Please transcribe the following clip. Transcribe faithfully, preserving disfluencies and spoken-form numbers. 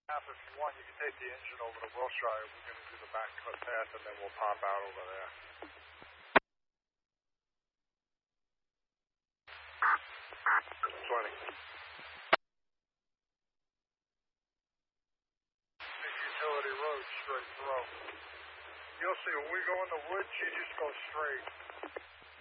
Half, if you want, you can take the engine over to Wilshire. We're going to do the back cut path, and then we'll pop out over there. twenty. Big utility road straight through. You'll see, when we go in the woods, you just go straight.